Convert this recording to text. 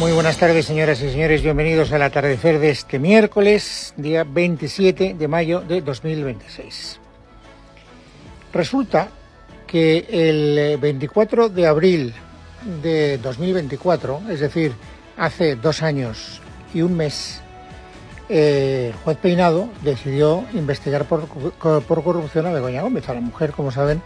Muy buenas tardes, señoras y señores. Bienvenidos al atardecer de este miércoles, día 27 de mayo de 2026. Resulta que el 24 de abril de 2024, es decir, hace 2 años y un mes, el juez Peinado decidió investigar por corrupción a Begoña Gómez, a la mujer, como saben,